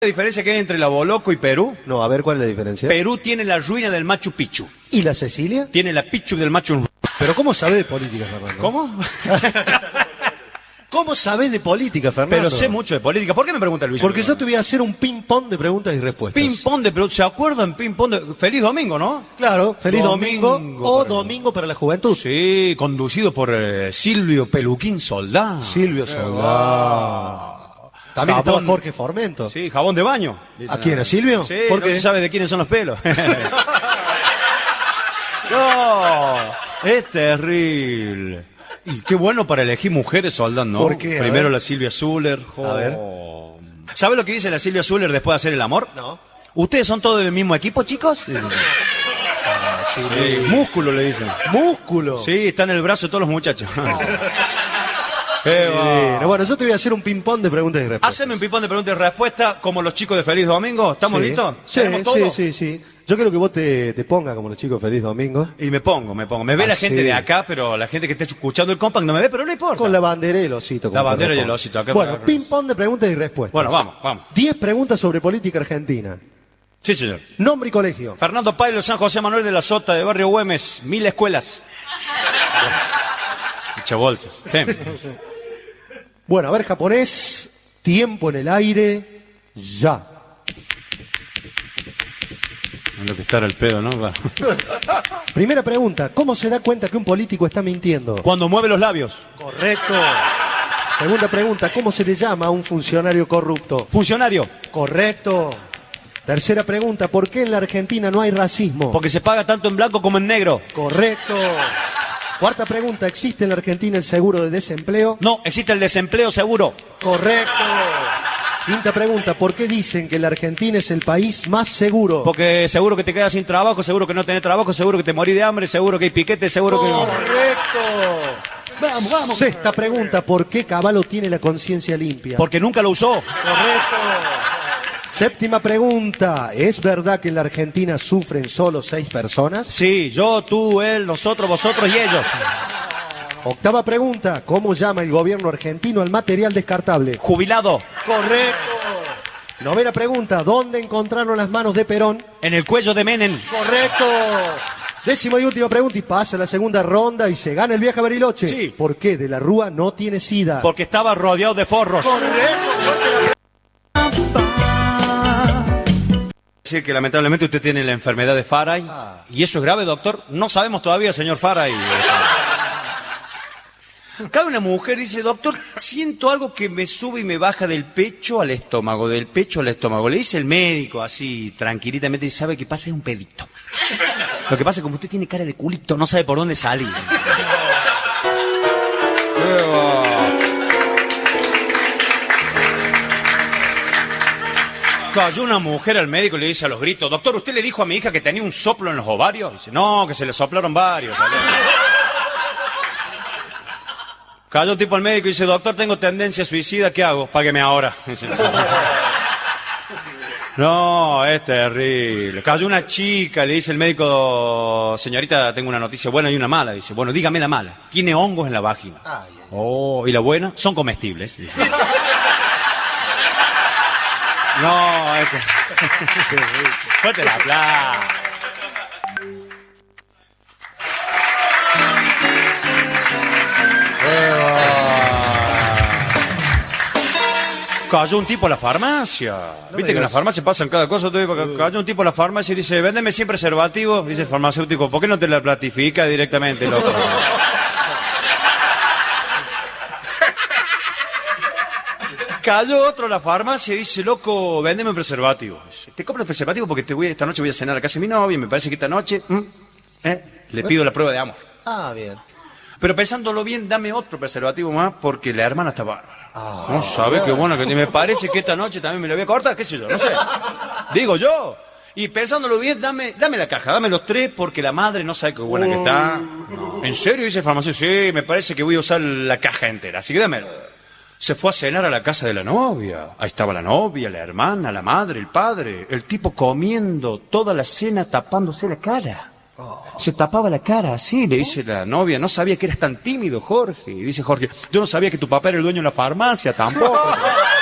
la diferencia que hay entre la Boloco y Perú? No, a ver, ¿cuál es la diferencia? Perú tiene la ruina del Machu Picchu. ¿Y la Cecilia? Tiene la Picchu del Machu. Pero ¿cómo sabe de política, Fernando? ¿Cómo? ¿Cómo sabés de política, Fernando? Pero sé mucho de política. ¿Por qué me pregunta Luis? Porque yo te voy a hacer un ping-pong de preguntas y respuestas. Ping-pong de preguntas. ¿Se acuerdan? Ping-pong de... Feliz Domingo, ¿no? Claro, feliz domingo o para... domingo para la juventud. Sí, conducido por Silvio Peluquín Soldán. Silvio Soldán. También Jabón. estaba Jorge Formento. Sí, jabón de baño. ¿A quién? ¿A Silvio? Sí, porque no se sabe de quiénes son los pelos. No, es terrible. Y qué bueno para elegir mujeres, Soldán, ¿no? ¿Por qué? Primero la Silvia Zuller. A ver. ¿Sabe lo que dice la Silvia Zuller después de hacer el amor? No. ¿Ustedes son todos del mismo equipo, chicos? Sí. Músculo le dicen. Músculo. Sí, está en el brazo de todos los muchachos. Bueno, yo te voy a hacer un ping-pong de preguntas y respuestas. Haceme un pipón de preguntas y respuestas como los chicos de Feliz Domingo. ¿Estamos listos? Sí, ¿Tenemos todo? sí. Yo quiero que vos te pongas como los chicos de Feliz Domingo. Y me pongo. Me ve la gente sí. de acá, pero la gente que está escuchando el compact no me ve, pero no importa. Con la bandera y el osito. La como bandera y el corresponde. osito acá. Bueno, ping-pong de preguntas y respuestas. Bueno, vamos. 10 preguntas sobre política argentina. Sí, señor. Nombre y colegio. Fernando Pailo, San José Manuel de la Sota, de Barrio Güemes, 1000 escuelas. Chabolchas. Sí. Bueno, a ver, japonés. Tiempo en el aire. Ya. Lo que estar al pedo, ¿no? Va. Primera pregunta. ¿Cómo se da cuenta que un político está mintiendo? Cuando mueve los labios. Correcto. Segunda pregunta. ¿Cómo se le llama a un funcionario corrupto? Funcionario. Correcto. Tercera pregunta. ¿Por qué en la Argentina no hay racismo? Porque se paga tanto en blanco como en negro. Correcto. Cuarta pregunta. ¿Existe en la Argentina el seguro de desempleo? No, existe el desempleo seguro. Correcto. Quinta pregunta. ¿Por qué dicen que la Argentina es el país más seguro? Porque seguro que te quedas sin trabajo, seguro que no tenés trabajo, seguro que te morís de hambre, seguro que hay piquete, seguro que... Correcto. Vamos. Sexta pregunta. ¿Por qué Cavallo tiene la conciencia limpia? Porque nunca lo usó. Correcto. Séptima pregunta. ¿Es verdad que en la Argentina sufren solo 6 personas? Sí, yo, tú, él, nosotros, vosotros y ellos. Octava pregunta. ¿Cómo llama el gobierno argentino al material descartable? Jubilado. Correcto. Novena pregunta. ¿Dónde encontraron las manos de Perón? En el cuello de Menem. Correcto. Décima y última pregunta y pasa la segunda ronda y se gana el viaje a Bariloche. Sí. ¿Por qué de la Rúa no tiene sida? Porque estaba rodeado de forros. Correcto. Decir que lamentablemente usted tiene la enfermedad de Faraday. ¿Y eso es grave, doctor? No sabemos todavía, señor Faraday. Cada una mujer dice, doctor, siento algo que me sube y me baja del pecho al estómago, del pecho al estómago. Le dice el médico así, tranquilitamente, y sabe que pasa es un pedito. Lo que pasa es que como usted tiene cara de culito, no sabe por dónde salir. Cayó una mujer al médico y le dice a los gritos, doctor, ¿usted le dijo a mi hija que tenía un soplo en los ovarios? Dice, no, que se le soplaron varios. Cayó un tipo al médico y dice, doctor, tengo tendencia suicida, ¿qué hago? Págueme ahora. Dice, no, es terrible. Cayó una chica, le dice el médico, señorita, tengo una noticia buena y una mala. Dice, bueno, dígame la mala. Tiene hongos en la vagina. Oh, ¿y la buena? Son comestibles. Dice. No, es que... Fuerte la aplauso. Cayó un tipo a la farmacia. Viste que en la farmacia pasan cada cosa. Cayó un tipo a la farmacia y dice, véndeme siempre preservativo. Dice el farmacéutico, ¿por qué no te la platifica directamente, loco? Cayó otro a la farmacia y dice, loco, véndeme un preservativo. Dice, te compro el preservativo porque esta noche voy a cenar a casa de mi novia y me parece que esta noche le pido la prueba de amor. Ah, bien. Pero pensándolo bien, dame otro preservativo más porque la hermana está bárbara. No sabe qué bueno que me parece que esta noche también me lo voy a cortar, qué sé yo, no sé. Digo yo. Y pensándolo bien, dame la caja, dame los 3 porque la madre no sabe qué buena que está. No. ¿En serio? Dice el farmacéutico, sí, me parece que voy a usar la caja entera, así que dámelo. Se fue a cenar a la casa de la novia. Ahí estaba la novia, la hermana, la madre, el padre. El tipo comiendo toda la cena tapándose la cara. Se tapaba la cara así, le dice la novia. No sabía que eras tan tímido, Jorge. Y dice Jorge, yo no sabía que tu papá era el dueño de la farmacia tampoco.